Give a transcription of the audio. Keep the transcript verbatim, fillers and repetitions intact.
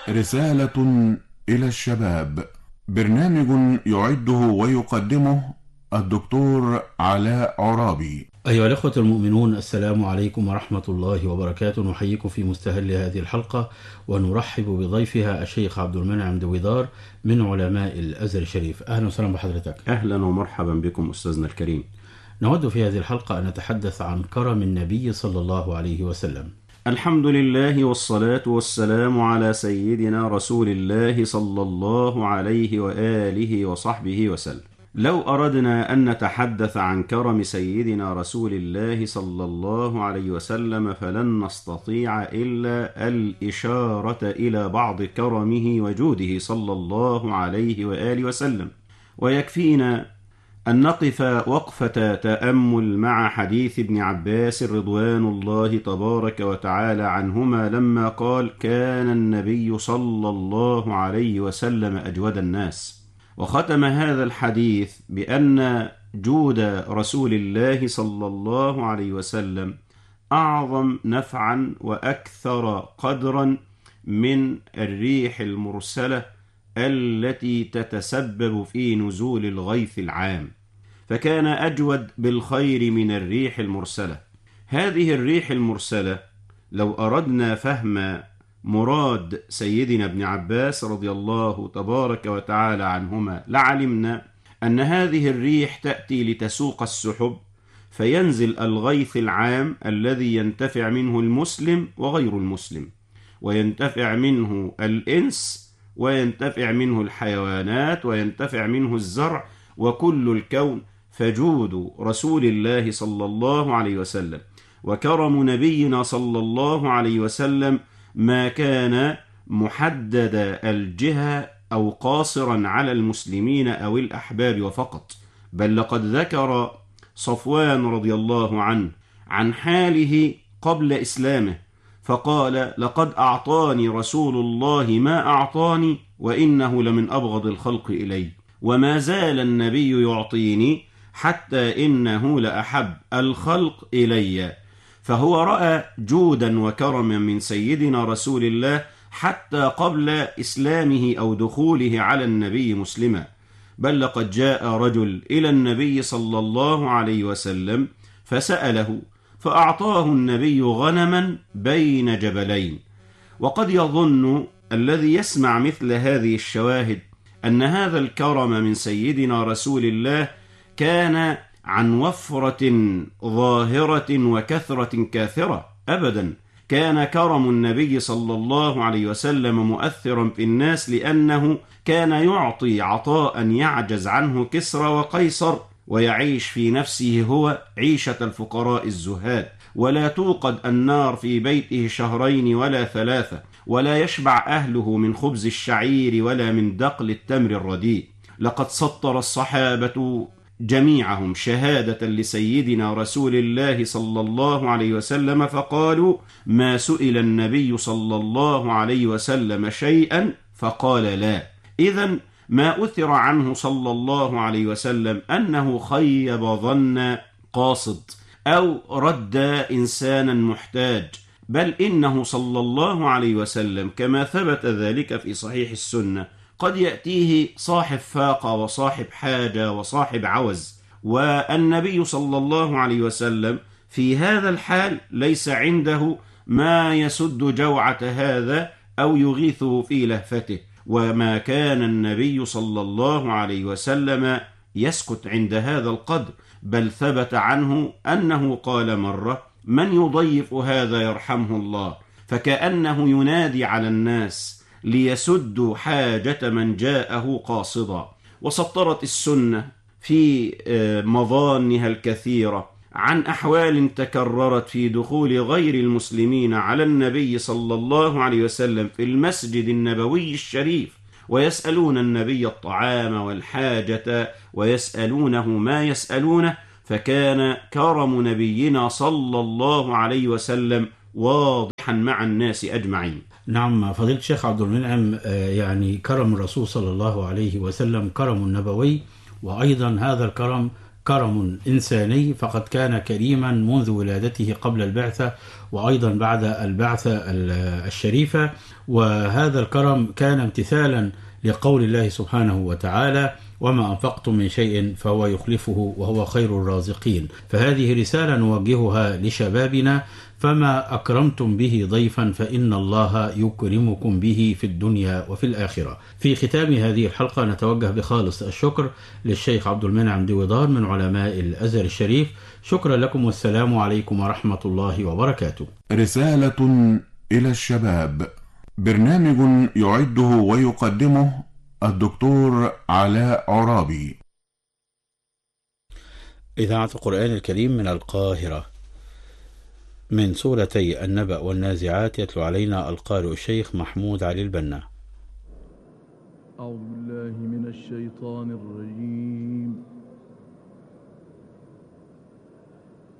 رسالة إلى الشباب، برنامج يعده ويقدمه الدكتور علاء عرابي. أيها الأخوة المؤمنون، السلام عليكم ورحمة الله وبركاته. نحييكم في مستهل هذه الحلقة ونرحب بضيفها الشيخ عبد المنعم دويدار من علماء الأزهر الشريف. أهلا وسهلا بحضرتك. أهلا ومرحبا بكم أستاذنا الكريم. نود في هذه الحلقة أن نتحدث عن كرم النبي صلى الله عليه وسلم. الحمد لله والصلاة والسلام على سيدنا رسول الله صلى الله عليه وآله وصحبه وسلم. لو أردنا أن نتحدث عن كرم سيدنا رسول الله صلى الله عليه وسلم فلن نستطيع إلا الإشارة إلى بعض كرمه وجوده صلى الله عليه وآله وسلم، ويكفينا أن نقف وقفة تأمل مع حديث ابن عباس رضوان الله تبارك وتعالى عنهما لما قال: كان النبي صلى الله عليه وسلم أجود الناس. وختم هذا الحديث بأن جود رسول الله صلى الله عليه وسلم أعظم نفعا وأكثر قدرا من الريح المرسلة التي تتسبب في نزول الغيث العام، فكان أجود بالخير من الريح المرسلة. هذه الريح المرسلة لو أردنا فهم مراد سيدنا ابن عباس رضي الله تبارك وتعالى عنهما لعلمنا أن هذه الريح تأتي لتسوق السحب فينزل الغيث العام الذي ينتفع منه المسلم وغير المسلم، وينتفع منه الإنس وينتفع منه الحيوانات وينتفع منه الزرع وكل الكون. فجود رسول الله صلى الله عليه وسلم وكرم نبينا صلى الله عليه وسلم ما كان محدد الجهة أو قاصرا على المسلمين أو الأحباب وفقط، بل لقد ذكر صفوان رضي الله عنه عن حاله قبل إسلامه فقال: لقد أعطاني رسول الله ما أعطاني وإنه لمن أبغض الخلق إلي، وما زال النبي يعطيني حتى إنه لأحب الخلق إلي. فهو رأى جودا وكرما من سيدنا رسول الله حتى قبل إسلامه أو دخوله على النبي مسلما، بل لقد جاء رجل إلى النبي صلى الله عليه وسلم فسأله فأعطاه النبي غنما بين جبلين. وقد يظن الذي يسمع مثل هذه الشواهد أن هذا الكرم من سيدنا رسول الله كان عن وفرة ظاهرة وكثرة كاثرة. أبدا، كان كرم النبي صلى الله عليه وسلم مؤثرا في الناس، لأنه كان يعطي عطاء يعجز عنه كسرى وقيصر، ويعيش في نفسه هو عيشة الفقراء الزهاد، ولا توقد النار في بيته شهرين ولا ثلاثة، ولا يشبع أهله من خبز الشعير ولا من دقل التمر الرديء. لقد سطر الصحابة جميعهم شهادة لسيدنا رسول الله صلى الله عليه وسلم فقالوا: ما سئل النبي صلى الله عليه وسلم شيئا فقال لا. إذن ما أثر عنه صلى الله عليه وسلم أنه خيب ظن قاصد أو رد إنسانا محتاج، بل إنه صلى الله عليه وسلم كما ثبت ذلك في صحيح السنة قد يأتيه صاحب فاقة وصاحب حاجة وصاحب عوز، والنبي صلى الله عليه وسلم في هذا الحال ليس عنده ما يسد جوعة هذا أو يغيثه في لهفته. وما كان النبي صلى الله عليه وسلم يسكت عند هذا القدر، بل ثبت عنه أنه قال مرة: من يضيف هذا يرحمه الله، فكأنه ينادي على الناس ليسدوا حاجة من جاءه قاصدا. وسطرت السنة في مظانها الكثيرة عن أحوال تكررت في دخول غير المسلمين على النبي صلى الله عليه وسلم في المسجد النبوي الشريف، ويسألون النبي الطعام والحاجة ويسألونه ما يسألونه، فكان كرم نبينا صلى الله عليه وسلم واضحا مع الناس أجمعين. نعم فضيلة الشيخ عبد المنعم، يعني كرم الرسول صلى الله عليه وسلم كرم نبوي، وأيضا هذا الكرم كرم إنساني، فقد كان كريما منذ ولادته قبل البعثة وأيضا بعد البعثة الشريفة. وهذا الكرم كان امتثالا لقول الله سبحانه وتعالى: وما أنفقتم من شيء فهو يخلفه وهو خير الرازقين. فهذه رسالة نوجهها لشبابنا: فما أكرمتم به ضيفا فإن الله يكرمكم به في الدنيا وفي الآخرة. في ختام هذه الحلقة نتوجه بخالص الشكر للشيخ عبد المنعم دويدار من علماء الأزهر الشريف. شكرا لكم والسلام عليكم ورحمة الله وبركاته. رسالة إلى الشباب، برنامج يعده ويقدمه الدكتور علاء عرابي. إذاعة القرآن الكريم من القاهرة، من سورتي النبأ والنازعات، يتلو علينا القارئ الشيخ محمود علي البنا. أعوذ بالله من الشيطان الرجيم.